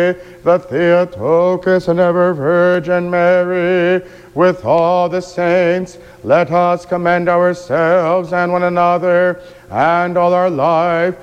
the Theotokos and ever Virgin Mary, with all the saints, let us commend ourselves and one another and all our life